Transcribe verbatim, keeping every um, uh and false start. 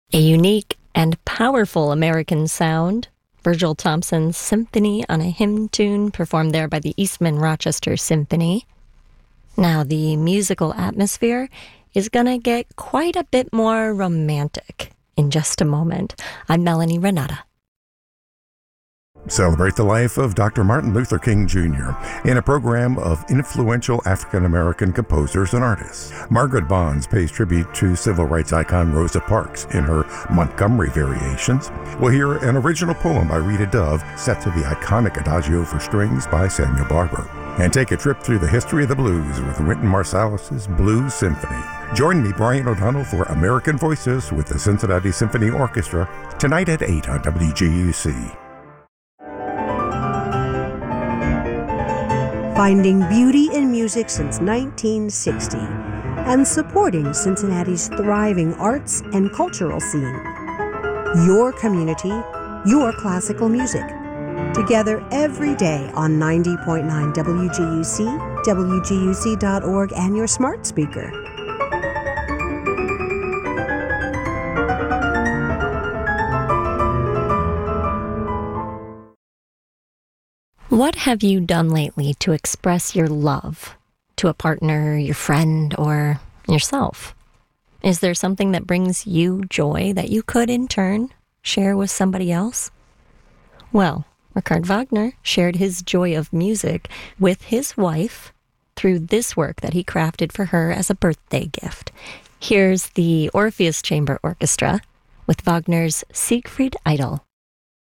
A unique and powerful American sound, Virgil Thompson's Symphony on a Hymn Tune, performed there by the Eastman Rochester Symphony. Now, the musical atmosphere is going to get quite a bit more romantic in just a moment. I'm Melanie Renata. Celebrate the life of Doctor Martin Luther King Junior in a program of influential African-American composers and artists. Margaret Bonds pays tribute to civil rights icon Rosa Parks in her Montgomery Variations. We'll hear an original poem by Rita Dove set to the iconic Adagio for Strings by Samuel Barber. And take a trip through the history of the blues with Wynton Marsalis' Blues Symphony. Join me, Brian O'Donnell, for American Voices with the Cincinnati Symphony Orchestra tonight at eight on W G U C. Finding beauty in music since nineteen sixty and supporting Cincinnati's thriving arts and cultural scene. Your community, your classical music. Together every day on ninety point nine W G U C, W G U C dot org, and your smart speaker. What have you done lately to express your love to a partner, your friend, or yourself? Is there something that brings you joy that you could, in turn, share with somebody else? Well, Richard Wagner shared his joy of music with his wife through this work that he crafted for her as a birthday gift. Here's the Orpheus Chamber Orchestra with Wagner's Siegfried Idyll.